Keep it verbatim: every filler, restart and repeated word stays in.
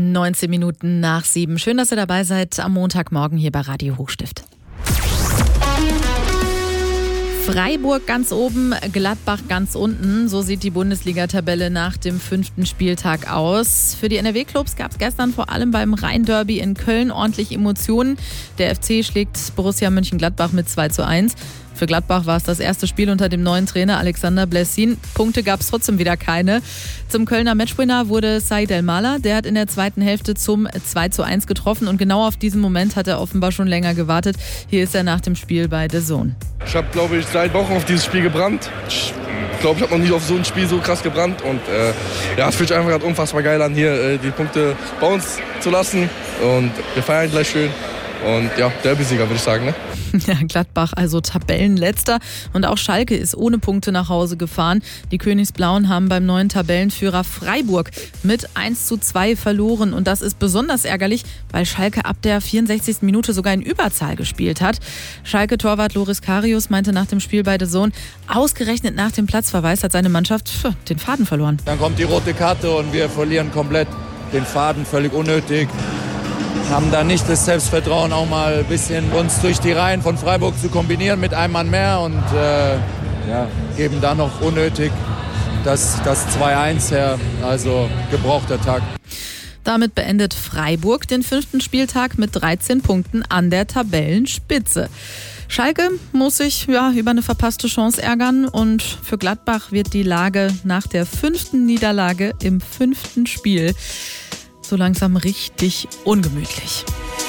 neunzehn Minuten nach sieben. Schön, dass ihr dabei seid am Montagmorgen hier bei Radio Hochstift. Freiburg ganz oben, Gladbach ganz unten. So sieht die Bundesliga-Tabelle nach dem fünften Spieltag aus. Für die N R W-Clubs gab es gestern vor allem beim Rhein-Derby in Köln ordentlich Emotionen. Der F C schlägt Borussia Mönchengladbach mit zwei zu eins. Für Gladbach war es das erste Spiel unter dem neuen Trainer Alexander Blessin. Punkte gab es trotzdem wieder keine. Zum Kölner Matchwinner wurde Said El-Mala. Der hat in der zweiten Hälfte zum zwei zu eins getroffen. Und genau auf diesen Moment hat er offenbar schon länger gewartet. Hier ist er nach dem Spiel bei The Zone. Ich habe, glaube ich, seit Wochen auf dieses Spiel gebrannt. Ich glaube, ich habe noch nie auf so ein Spiel so krass gebrannt. Und äh, ja, es fühlt sich einfach gerade unfassbar geil an, hier äh, die Punkte bei uns zu lassen. Und wir feiern gleich schön. Und ja, Derby-Sieger, würde ich sagen, ne? Ja, Gladbach also Tabellenletzter und auch Schalke ist ohne Punkte nach Hause gefahren. Die Königsblauen haben beim neuen Tabellenführer Freiburg mit eins zu zwei verloren und das ist besonders ärgerlich, weil Schalke ab der vierundsechzigsten Minute sogar in Überzahl gespielt hat. Schalke-Torwart Loris Karius meinte nach dem Spiel bei The Zone, ausgerechnet nach dem Platzverweis hat seine Mannschaft pf, den Faden verloren. Dann kommt die rote Karte und wir verlieren komplett den Faden, völlig unnötig. Haben da nicht das Selbstvertrauen, auch mal ein bisschen uns durch die Reihen von Freiburg zu kombinieren mit einem Mann mehr und äh, ja, geben dann noch unnötig das, das zwei eins her, also gebrauchter Tag. Damit beendet Freiburg den fünften Spieltag mit dreizehn Punkten an der Tabellenspitze. Schalke muss sich ja, über eine verpasste Chance ärgern und für Gladbach wird die Lage nach der fünften Niederlage im fünften Spiel so langsam richtig ungemütlich.